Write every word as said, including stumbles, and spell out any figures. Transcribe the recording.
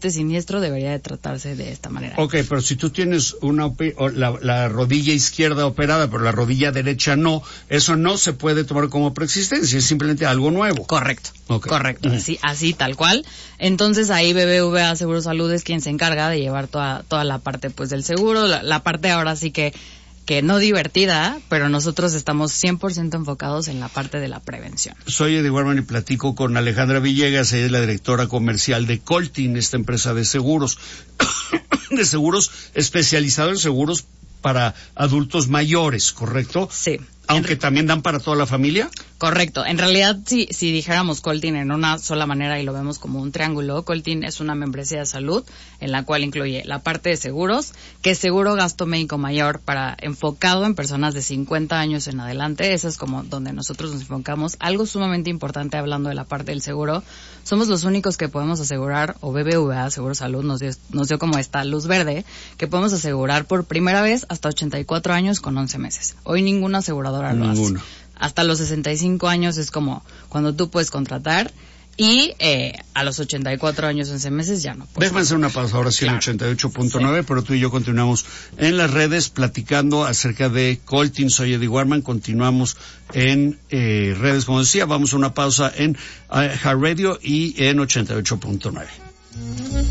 este siniestro debería de tratarse de esta manera. Ok, pero si tú tienes una la, la rodilla izquierda operada, pero la rodilla derecha no, eso no se puede tomar como preexistencia, es simplemente algo nuevo. Correcto, okay. correcto, uh-huh. así, así tal cual. Entonces ahí B B V A Seguro Salud es quien se encarga de llevar toda, toda la parte pues del seguro, la, la parte ahora sí que que no divertida, pero nosotros estamos cien por ciento enfocados en la parte de la prevención. Soy Eddie Warman y platico con Alejandra Villegas, ella es la directora comercial de Coltin, esta empresa de seguros, de seguros especializado en seguros para adultos mayores, ¿correcto? Sí. Aunque también dan para toda la familia. Correcto. En realidad, si, si dijéramos Coltin en una sola manera y lo vemos como un triángulo, Coltin es una membresía de salud en la cual incluye la parte de seguros, que es seguro gasto médico mayor para enfocado en personas de cincuenta años en adelante. Eso es como donde nosotros nos enfocamos. Algo sumamente importante hablando de la parte del seguro, somos los únicos que podemos asegurar, o B B V A Seguro Salud nos dio, nos dio como esta luz verde, que podemos asegurar por primera vez hasta ochenta y cuatro años con once meses. Hoy ninguna aseguradora lo hace. Hasta los sesenta y cinco años es como cuando tú puedes contratar y eh, a los ochenta y cuatro años, once meses ya no puedes. Déjame hacer una pausa ahora sí en ochenta y ocho punto nueve, sí. Pero tú y yo continuamos en las redes platicando acerca de Coltin. Soy Eddie Warman, continuamos en eh, redes, como decía, vamos a una pausa en uh, Heart Radio y en ochenta y ocho punto nueve.